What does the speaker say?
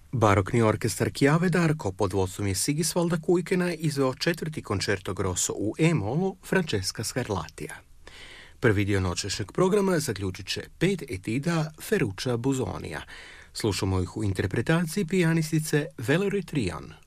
Barokni orkestar Chiave d'Arco pod vodstvom je Sigisvalda Kujkena izveo četvrti koncerto grosso u E-molu Francesca Scarlatija. Prvi dio noćešnjeg programa zaključit će 5 etida Ferruccia Busonija. Slušamo ih u interpretaciji pijanistice Valerie Trion.